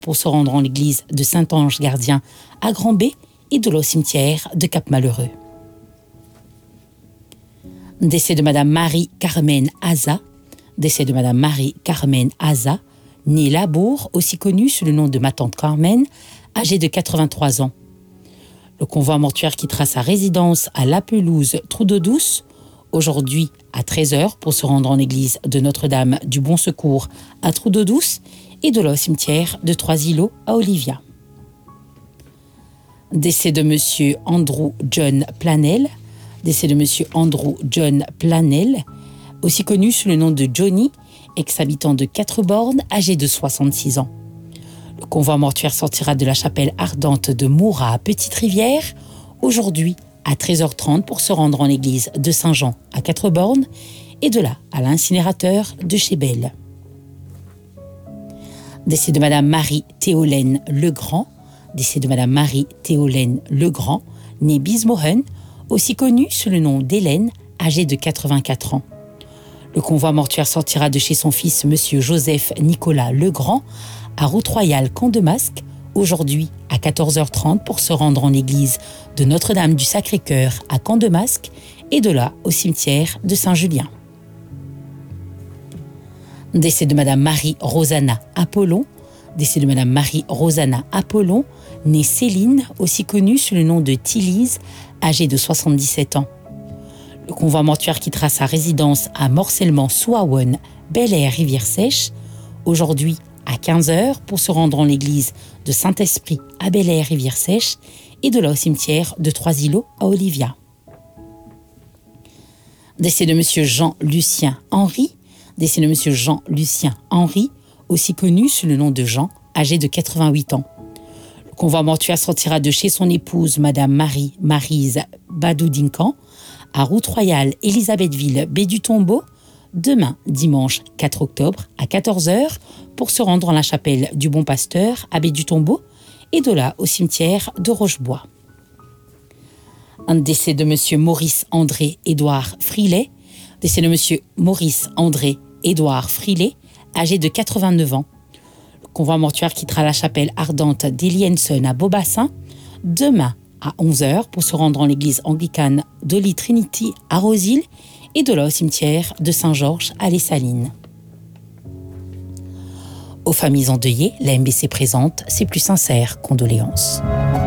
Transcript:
pour se rendre en l'église de Saint-Ange-Gardien à Grand-B et de là au cimetière de Cap-Malheureux. Décès de Madame Marie-Carmen Aza. Décès de Madame Marie-Carmen Aza, née Labour, aussi connue sous le nom de ma tante Carmen, âgée de 83 ans. Le convoi mortuaire quittera sa résidence à La Pelouse, Trou d'Eau Douce, aujourd'hui à 13h pour se rendre en l'église de Notre-Dame du Bon Secours à Trou d'Eau Douce et de là au cimetière de Trois-Îlots à Olivia. Décès de Monsieur Andrew John Planel. Décès de Monsieur Andrew John Planel, aussi connu sous le nom de Johnny, ex-habitant de Quatre-Bornes, âgé de 66 ans. Le convoi mortuaire sortira de la chapelle ardente de Moura à Petite-Rivière, aujourd'hui à 13h30 pour se rendre en l'église de Saint-Jean à Quatre-Bornes et de là à l'incinérateur de Chébel. Décès de Madame Marie-Théolaine Legrand. Décès de Madame Marie-Théolaine Legrand, née Bismohen, aussi connue sous le nom d'Hélène, âgée de 84 ans. Le convoi mortuaire sortira de chez son fils, Monsieur Joseph Nicolas Legrand, à Route Royale, Camp de Masque, aujourd'hui à 14h30 pour se rendre en l'église de Notre-Dame du Sacré-Cœur à Camp de Masque et de là au cimetière de Saint-Julien. Décès de Madame Marie-Rosanna Apollon. Décès de Madame Marie-Rosanna Apollon, née Céline, aussi connue sous le nom de Tillise, âgée de 77 ans. Le convoi mortuaire quittera sa résidence à Morcellement-Souawen, Bel-Air, Rivière-Sèche, aujourd'hui à 15h pour se rendre en l'église de Saint-Esprit à Bel-Air, Rivière-Sèche et de là au cimetière de Trois-Îlots à Olivia. Décès de Monsieur Jean-Lucien Henry. Décès de Monsieur Jean-Lucien Henry, aussi connu sous le nom de Jean, âgé de 88 ans. Le convoi mortuaire sortira de chez son épouse, Madame Marie-Maryse Badoudincan, à Route Royale, Élisabethville, Baie du Tombeau, demain, dimanche 4 octobre, à 14h, pour se rendre en la chapelle du Bon Pasteur, à Baie du Tombeau, et de là au cimetière de Rochebois. Un décès de Monsieur Maurice André Édouard Frilet. Décès de Monsieur Maurice André Édouard Frilet, âgé de 89 ans. Le convoi mortuaire quittera la chapelle ardente d'Elienson à Beaubassin, demain à 11h pour se rendre en l'église anglicane d'Holy Trinity à Rosil et de là au cimetière de Saint-Georges à Les Salines. Aux familles endeuillées, la MBC présente ses plus sincères condoléances.